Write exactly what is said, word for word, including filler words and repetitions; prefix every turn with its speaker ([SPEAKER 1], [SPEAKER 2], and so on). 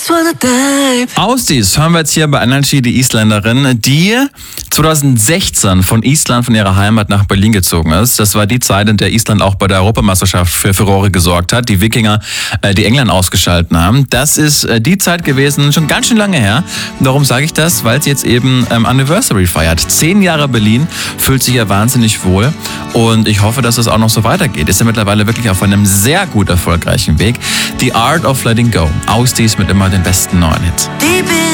[SPEAKER 1] just wanna dive.
[SPEAKER 2] Ausdies hören wir jetzt hier bei Energy, die Isländerin, die zweitausendsechzehn von Island, von ihrer Heimat nach Berlin gezogen ist. Das war die Zeit, in der Island auch bei der Europameisterschaft für Furore gesorgt hat, die Wikinger, äh, die England ausgeschalten haben. Das ist äh, die Zeit gewesen, schon ganz schön lange her. Warum sage ich das? Weil sie jetzt eben ähm, Anniversary feiert. Zehn Jahre Berlin, fühlt sich ja wahnsinnig wohl und ich hoffe, dass es auch noch so weitergeht. Ist ja mittlerweile wirklich auf einem sehr gut erfolgreichen Weg. The Art of Letting Go. Ausdies mit immer den besten neuen Hits.
[SPEAKER 1] Deep in